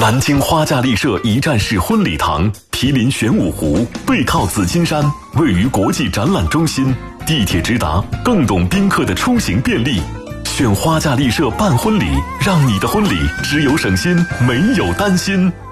南京花架丽舍一站式婚礼堂，毗邻玄武湖，背靠紫金山，位于国际展览中心，地铁直达，更懂宾客的出行便利。选花架丽舍办婚礼，让你的婚礼只有省心，没有担心。